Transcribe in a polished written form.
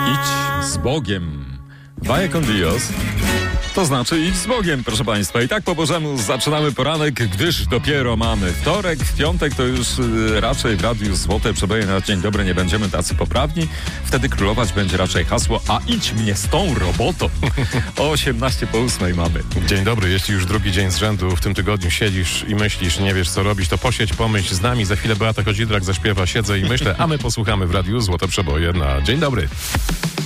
Idź z Bogiem. Vaya con Dios. To znaczy idź z Bogiem, proszę Państwa. I tak po Bożemu zaczynamy poranek, gdyż dopiero mamy wtorek. W piątek to już raczej w Radiu Złote Przeboje na dzień dobry nie będziemy tacy poprawni. Wtedy królować będzie raczej hasło: a idź mnie z tą robotą. O 8:18 mamy. Dzień dobry, jeśli już drugi dzień z rzędu w tym tygodniu siedzisz i myślisz, nie wiesz co robić, to posiedź, pomyśl z nami. Za chwilę Beata Koźidrak zaśpiewa Siedzę i myślę, a my posłuchamy w Radiu Złote Przeboje na dzień dobry.